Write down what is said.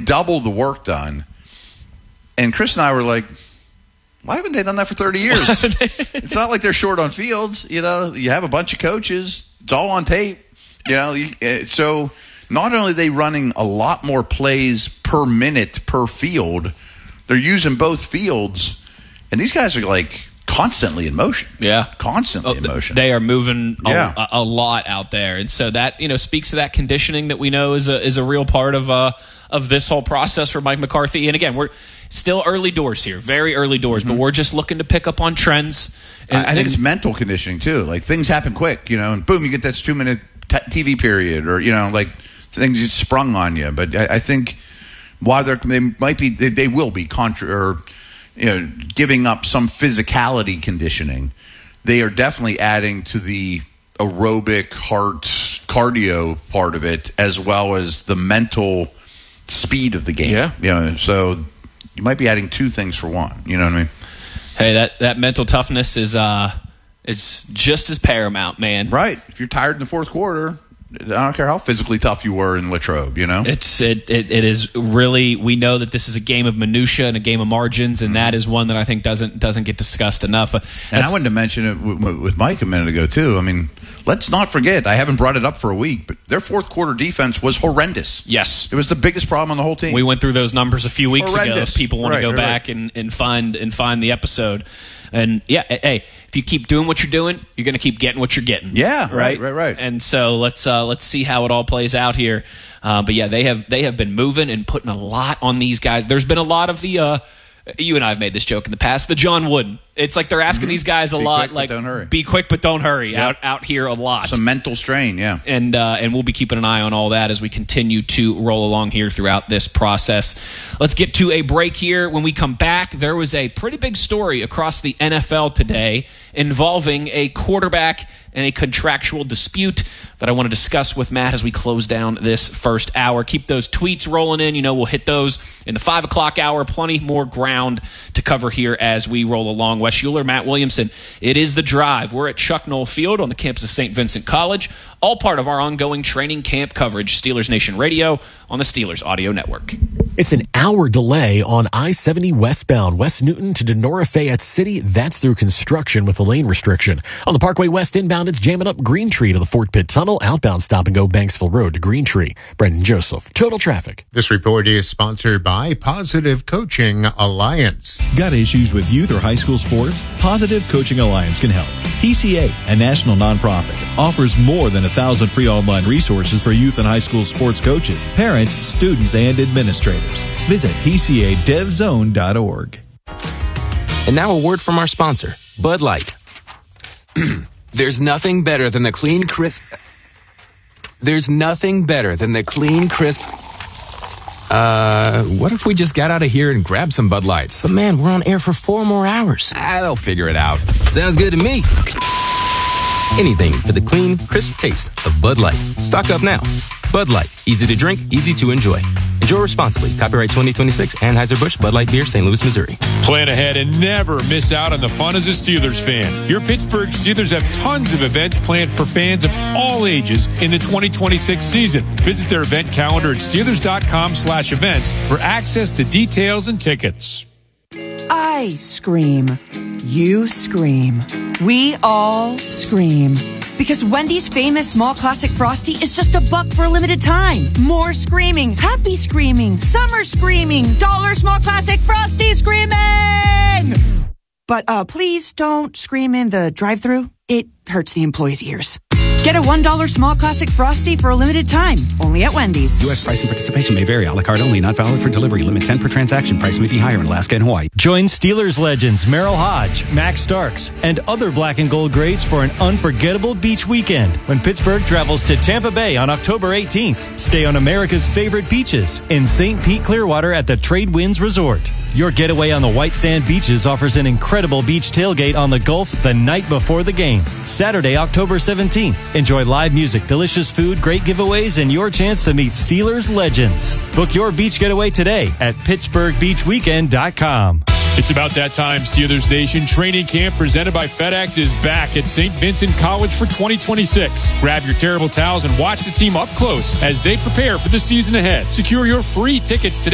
double the work done. And Chris and I were like, why haven't they done that for 30 years? It's not like they're short on fields. You have a bunch of coaches. It's all on tape. So not only are they running a lot more plays per minute per field, they're using both fields. And these guys are like constantly in motion. Yeah. Constantly in motion. They are moving a lot out there. And so that, speaks to that conditioning that we know is a real part of this whole process for Mike McCarthy. And again, we're still early doors here, very early doors, but we're just looking to pick up on trends. I think it's mental conditioning too. Like things happen quick, and boom, you get this 2-minute TV period, or like things get sprung on you. But I think while they will be giving up some physicality conditioning, they are definitely adding to the aerobic heart cardio part of it, as well as the mental speed of the game. Yeah. So you might be adding two things for one. You know what I mean? Hey, that mental toughness is just as paramount, man. Right. If you're tired in the fourth quarter, I don't care how physically tough you were in Latrobe, It is really, we know that this is a game of minutia and a game of margins, and that is one that I think doesn't get discussed enough. And I wanted to mention it with Mike a minute ago, too. I mean, let's not forget, I haven't brought it up for a week, but their fourth quarter defense was horrendous. Yes. It was the biggest problem on the whole team. We went through those numbers a few weeks ago. If people want to go back and find the episode. And hey, if you keep doing what you're doing, you're going to keep getting what you're getting. Yeah, right. And so let's see how it all plays out here. But yeah, they have been moving and putting a lot on these guys. There's been a lot of the you and I have made this joke in the past, the John Wooden. It's like they're asking these guys a lot, like, be quick but don't hurry, out here a lot. Some mental strain, yeah. And we'll be keeping an eye on all that as we continue to roll along here throughout this process. Let's get to a break here. When we come back, there was a pretty big story across the NFL today involving a quarterback and a contractual dispute that I want to discuss with Matt as we close down this first hour. Keep those tweets rolling in. We'll hit those in the 5 o'clock hour. Plenty more ground to cover here as we roll along. Wes Schuler, Matt Williamson. It is The Drive. We're at Chuck Noll Field on the campus of St. Vincent College, all part of our ongoing training camp coverage. Steelers Nation Radio on the Steelers Audio Network. It's an hour delay on I-70 westbound, West Newton to Denora Fayette City. That's through construction with a lane restriction. On the Parkway West inbound, it's jamming up Green Tree to the Fort Pitt Tunnel. Outbound, stop and go Banksville Road to Green Tree. Brendan Joseph, Total Traffic. This report is sponsored by Positive Coaching Alliance. Got issues with youth or high school sports? Positive Coaching Alliance can help. PCA, a national nonprofit, offers more than 1,000 free online resources for youth and high school sports coaches, parents, students, and administrators. Visit PCADevZone.org. And now a word from our sponsor, Bud Light. There's nothing better than the clean, crisp... what if we just got out of here and grabbed some Bud Lights? But man, we're on air for 4 more hours. They'll figure it out. Sounds good to me. Anything for the clean, crisp taste of Bud Light. Stock up now. Bud Light. Easy to drink, easy to enjoy. Enjoy responsibly. Copyright 2026, Anheuser-Busch, Bud Light Beer, St. Louis, Missouri. Plan ahead and never miss out on the fun as a Steelers fan. Your Pittsburgh Steelers have tons of events planned for fans of all ages in the 2026 season. Visit their event calendar at Steelers.com/events for access to details and tickets. I scream. You scream. We all scream. Because Wendy's famous small classic Frosty is just $1 for a limited time. More screaming, happy screaming, summer screaming, dollar small classic Frosty screaming! But please don't scream in the drive-thru. It hurts the employees' ears. Get a $1 small classic Frosty for a limited time, only at Wendy's. U.S. price and participation may vary. A la carte only, not valid for delivery. Limit 10 per transaction. Price may be higher in Alaska and Hawaii. Join Steelers legends Merrill Hodge, Max Starks, and other black and gold greats for an unforgettable beach weekend when Pittsburgh travels to Tampa Bay on October 18th. Stay on America's favorite beaches in St. Pete Clearwater at the Trade Winds Resort. Your getaway on the white sand beaches offers an incredible beach tailgate on the Gulf the night before the game. Saturday, October 17th. Enjoy live music, delicious food, great giveaways, and your chance to meet Steelers legends. Book your beach getaway today at PittsburghBeachWeekend.com. It's about that time. Steelers Nation training camp presented by FedEx is back at St. Vincent College for 2026. Grab your terrible towels and watch the team up close as they prepare for the season ahead. Secure your free tickets today